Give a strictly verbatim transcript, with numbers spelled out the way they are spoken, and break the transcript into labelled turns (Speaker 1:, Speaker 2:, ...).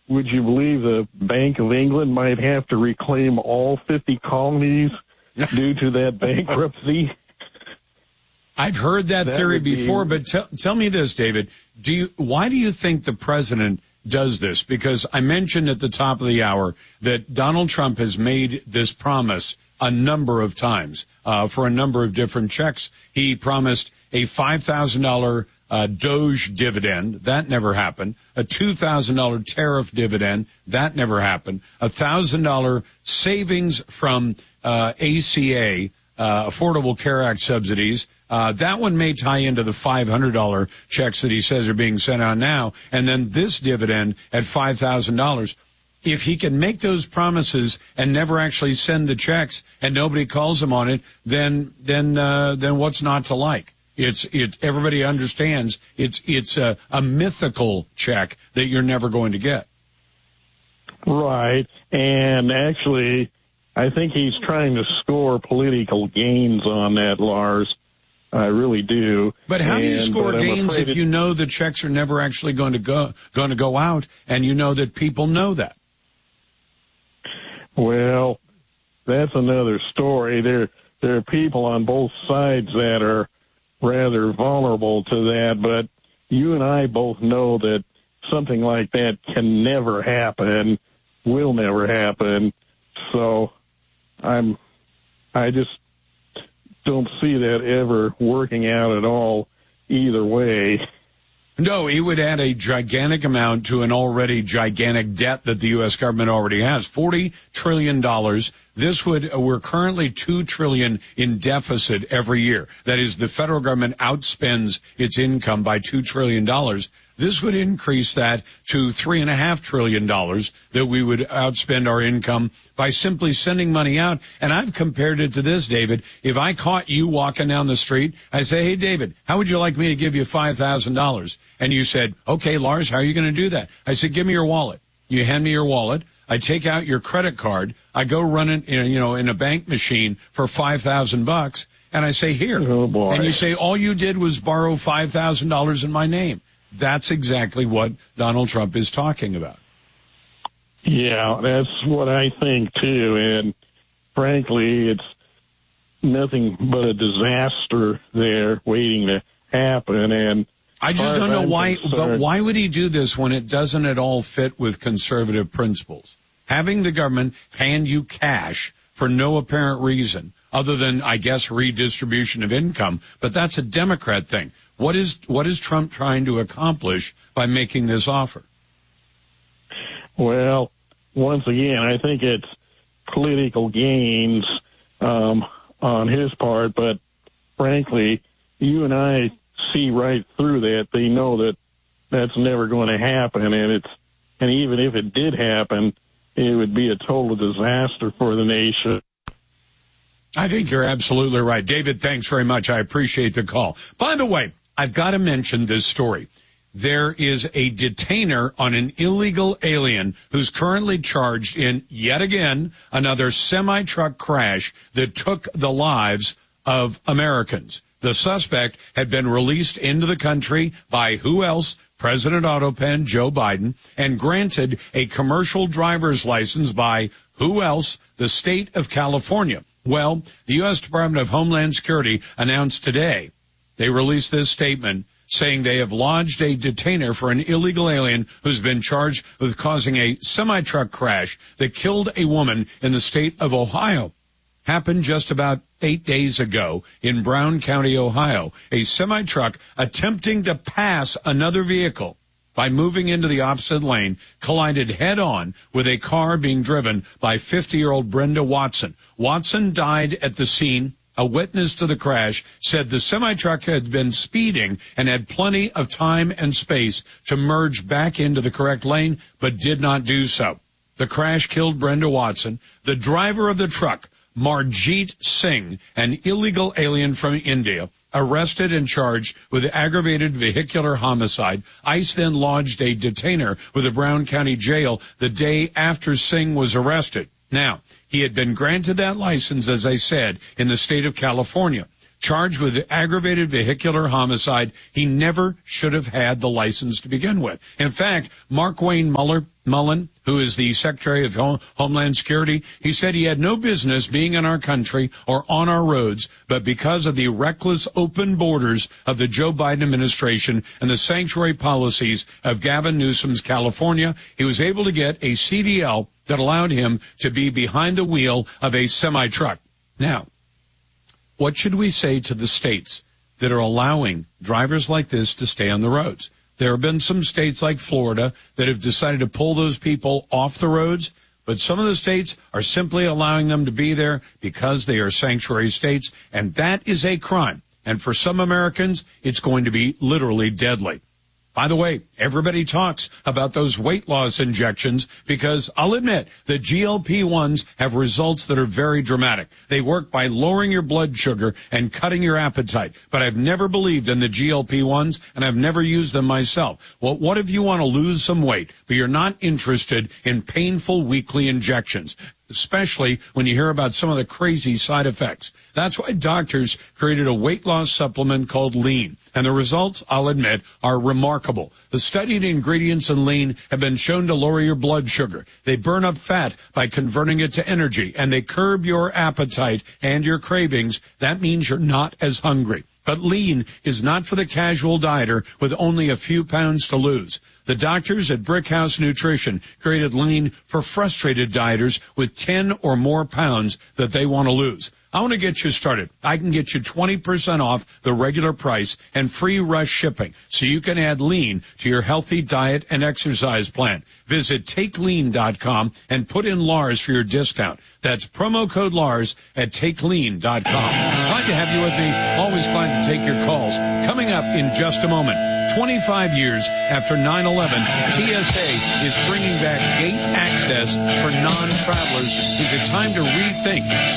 Speaker 1: would you believe the Bank of England might have to reclaim all fifty colonies due to that bankruptcy?
Speaker 2: I've heard that, that theory before, be... but t- tell me this, David. Do you? Why do you think the president does this? Because I mentioned at the top of the hour that Donald Trump has made this promise a number of times uh, for a number of different checks. He promised a five thousand dollars uh, Doge dividend. That never happened. A two thousand dollars tariff dividend. That never happened. A one thousand dollars savings from uh, A C A, uh, Affordable Care Act subsidies. Uh, that one may tie into the five hundred dollars checks that he says are being sent out now. And then this dividend at five thousand dollars. If he can make those promises and never actually send the checks and nobody calls him on it, then, then, uh, then what's not to like? It's, it, everybody understands it's, it's a, a mythical check that you're never going to get.
Speaker 1: Right. And actually, I think he's trying to score political gains on that, Lars. I really do.
Speaker 2: But how
Speaker 1: and,
Speaker 2: do you score gains if
Speaker 1: it,
Speaker 2: you know the checks are never actually going to go, going to go out and you know that people know that?
Speaker 1: Well, that's another story. There, there are people on both sides that are rather vulnerable to that, but you and I both know that something like that can never happen, will never happen. So I'm, I just don't see that ever working out at all either way.
Speaker 2: No, it would add a gigantic amount to an already gigantic debt that the U S government already has. forty trillion dollars. This would, we're currently two trillion dollars in deficit every year. That is, the federal government outspends its income by two trillion dollars. This would increase that to three and a half trillion dollars that we would outspend our income by simply sending money out. And I've compared it to this, David. If I caught you walking down the street, I say, hey, David, how would you like me to give you five thousand dollars? And you said, okay, Lars, how are you going to do that? I said, give me your wallet. You hand me your wallet. I take out your credit card. I go run it, you know, in a bank machine for five thousand bucks. And I say, here.
Speaker 1: Oh, boy.
Speaker 2: And you say, all you did was borrow five thousand dollars in my name. That's exactly what Donald Trump is talking about.
Speaker 1: Yeah, that's what I think, too. And frankly, it's nothing but a disaster there waiting to happen. And
Speaker 2: I just don't know
Speaker 1: I'm
Speaker 2: why,
Speaker 1: concerned,
Speaker 2: but why would he do this when it doesn't at all fit with conservative principles? Having the government hand you cash for no apparent reason other than, I guess, redistribution of income, but that's a Democrat thing. What is what is Trump trying to accomplish by making this offer?
Speaker 1: Well, once again, I think it's political gains um, on his part, but frankly, you and I see right through that. They know that that's never going to happen, and it's and even if it did happen, it would be a total disaster for the nation.
Speaker 2: I think you're absolutely right. David, thanks very much. I appreciate the call. By the way, I've got to mention this story. There is a detainer on an illegal alien who's currently charged in, yet again, another semi-truck crash that took the lives of Americans. The suspect had been released into the country by who else? President Autopen, Joe Biden, and granted a commercial driver's license by who else? The state of California. Well, the U S Department of Homeland Security announced today they released this statement saying they have lodged a detainer for an illegal alien who's been charged with causing a semi-truck crash that killed a woman in the state of Ohio. Happened just about eight days ago in Brown County, Ohio. A semi-truck attempting to pass another vehicle by moving into the opposite lane collided head-on with a car being driven by fifty-year-old Brenda Watson. Watson died at the scene. A witness to the crash said the semi-truck had been speeding and had plenty of time and space to merge back into the correct lane, but did not do so. The crash killed Brenda Watson. The driver of the truck, Marjeet Singh, an illegal alien from India, arrested and charged with aggravated vehicular homicide. ICE then lodged a detainer with the Brown County Jail the day after Singh was arrested. Now, he had been granted that license, as I said, in the state of California. charged with aggravated vehicular homicide. He never should have had the license to begin with. In fact, Mark Wayne Mueller, Mullen, who is the Secretary of Home, Homeland Security, he said he had no business being in our country or on our roads, but because of the reckless open borders of the Joe Biden administration and the sanctuary policies of Gavin Newsom's California, he was able to get a C D L that allowed him to be behind the wheel of a semi-truck. Now, what should we say to the states that are allowing drivers like this to stay on the roads? There have been some states like Florida that have decided to pull those people off the roads, but some of the states are simply allowing them to be there because they are sanctuary states, and that is a crime. And for some Americans, it's going to be literally deadly. By the way, everybody talks about those weight loss injections because I'll admit the G L P ones have results that are very dramatic. They work by lowering your blood sugar and cutting your appetite. But I've never believed in the G L P ones, and I've never used them myself. Well, what if you want to lose some weight, but you're not interested in painful weekly injections? Especially when you hear about some of the crazy side effects. That's why doctors created a weight loss supplement called Lean. And the results, I'll admit, are remarkable. The studied ingredients in Lean have been shown to lower your blood sugar. They burn up fat by converting it to energy, and they curb your appetite and your cravings. That means you're not as hungry. But Lean is not for the casual dieter with only a few pounds to lose. The doctors at Brickhouse Nutrition created Lean for frustrated dieters with ten or more pounds that they want to lose. I want to get you started. I can get you twenty percent off the regular price and free rush shipping so you can add Lean to your healthy diet and exercise plan. Visit take lean dot com and put in Lars for your discount. That's promo code Lars at take lean dot com. Glad to have you with me. Always glad to take your calls. Coming up in just a moment, twenty-five years after nine eleven, T S A is bringing back gate access for non-travelers. Is it time to rethink